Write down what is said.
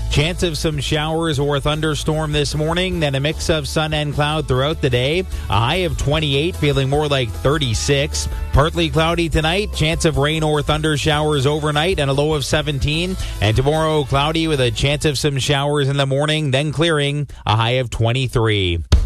Chance of some showers or thunderstorm this morning, then a mix of sun and cloud throughout the day. A high of 28, feeling more like 36. Partly cloudy tonight, chance of rain or thunder showers overnight, and a low of 17. And tomorrow, cloudy with a chance of some showers in the morning, then clearing, a high of 23.